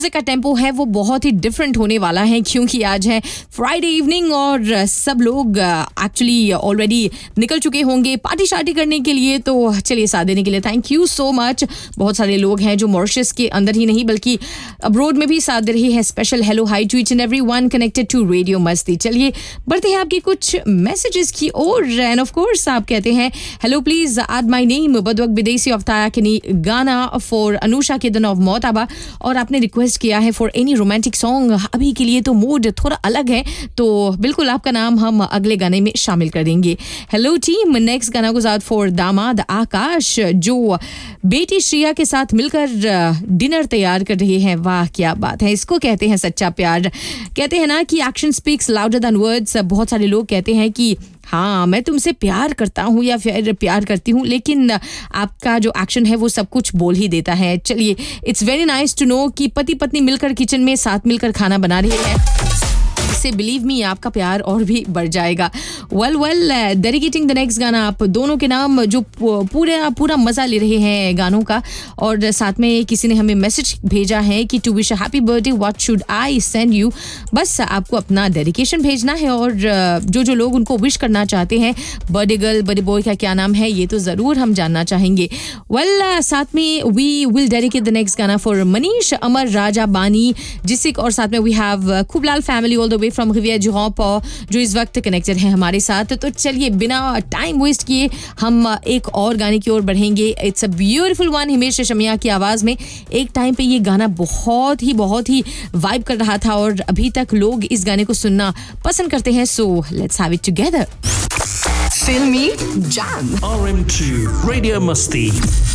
का टेम्पो है वो बहुत ही डिफरेंट होने वाला है क्योंकि आज है फ्राइडे इवनिंग और सब लोग एक्चुअली ऑलरेडी निकल चुके होंगे पार्टी शार्टी करने के लिए। तो चलिए साथ देने के लिए थैंक यू सो मच। बहुत सारे लोग हैं जो मॉरिशस के अंदर ही नहीं बल्कि अब्रोड में भी साथ दे रहे हैं। Special hello hi to each and everyone connected to radio मस्ती। चलिए बढ़ते हैं आपके कुछ मैसेजेस की ओर। एंड ऑफ कोर्स आप कहते हैं hello please add my name बदवक विदेशी ऑफ तायाकनी गाना फॉर अनुषा किदन ऑफ मोताबा। और आपने रिक्वेस्ट किया है फॉर एनी रोमांटिक सॉन्ग। अभी के लिए तो मूड थोड़ा अलग है तो बिल्कुल आपका नाम हम अगले गाने में शामिल कर देंगे। हेलो टीम, नेक्स्ट गाना गुज़ार फॉर दामाद आकाश जो बेटी श्रिया के साथ मिलकर डिनर तैयार कर रहे हैं। वाह क्या बात है, इसको कहते हैं सच्चा प्यार। कहते हैं ना कि action speaks louder than words. बहुत सारे लोग कहते हैं कि हाँ मैं तुमसे प्यार करता हूँ या फिर प्यार करती हूँ, लेकिन आपका जो एक्शन है वो सब कुछ बोल ही देता है। चलिए it's very nice to know कि पति पत्नी मिलकर किचन में साथ मिलकर खाना बना रहे हैं। इससे बिलीव मी आपका प्यार और भी बढ़ जाएगा। वेल डेडिकेटिंग द नेक्स्ट गाना आप दोनों के नाम जो पूरा मज़ा ले रहे हैं गानों का। और साथ में किसी ने हमें मैसेज भेजा है कि to wish happy birthday what should I send you. बस आपको अपना डेडिकेशन भेजना है और जो लोग उनको विश करना चाहते हैं बर्थडे गर्ल बर्थडे बॉय का क्या नाम है ये तो ज़रूर हम जानना चाहेंगे। साथ में we will dedicate the next गाना फॉर मनीष अमर राजा बानी जिसिक। और साथ में we have Khublal family all the way from रिविया जुहौप जो इस वक्त कनेक्टेड है हमारे साथ। तो चलिए बिना टाइम वेस्ट किए हम एक और गाने की ओर बढ़ेंगे। It's a beautiful one, Himesh Reshammiya की आवाज़ में। एक टाइम पे ये गाना बहुत ही वाइब कर रहा था और अभी तक लोग इस गाने को सुनना पसंद करते हैं। So let's have it together. फिल्मी जैम RM2 रेडियो मस्ती।